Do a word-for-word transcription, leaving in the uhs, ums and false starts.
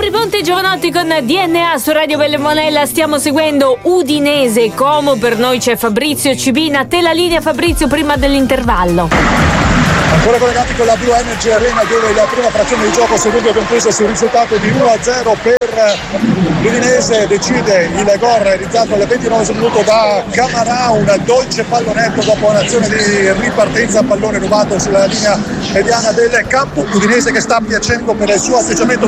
Gabri Ponte Giovanotti con D N A su Radio Bellemonella. Stiamo seguendo Udinese Como. Per noi c'è Fabrizio Cibina. A te la linea, Fabrizio, prima dell'intervallo. Ancora collegati con la Blue Energy Arena, dove la prima frazione di gioco si è conclusa sul risultato di uno a zero per l'Udinese. Decide il gol realizzato al ventinovesimo minuto da Camarà, un dolce pallonetto dopo un'azione di ripartenza, pallone rubato sulla linea mediana del campo. Udinese che sta piacendo per il suo atteggiamento